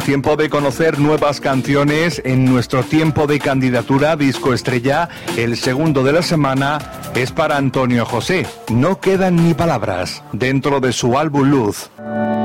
Tiempo de conocer nuevas canciones en nuestro tiempo de candidatura Disco Estrella. El segundo de la semana es para Antonio José. No quedan ni palabras dentro de su álbum Luz.